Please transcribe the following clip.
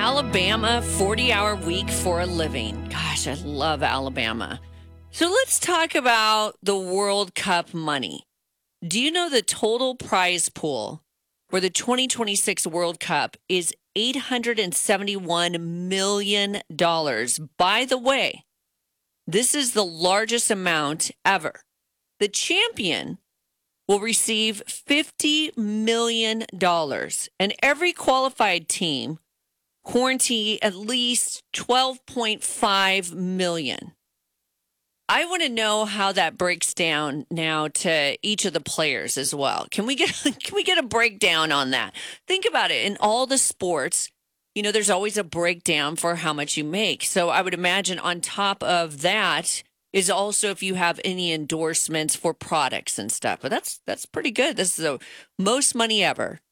Alabama 40-hour week for a living. Gosh, I love Alabama. So let's talk about the World Cup money. Do you know the total prize pool for the 2026 World Cup is $871 million? By the way, this is the largest amount ever. The champion will receive $50 million, and every qualified team guarantee at least $12.5 million. I want to know how that breaks down now to each of the players as well. Can we get a breakdown on that? Think about it. In all the sports, there's always a breakdown for how much you make. So I would imagine on top of that is also if you have any endorsements for products and stuff. But that's pretty good. This is the most money ever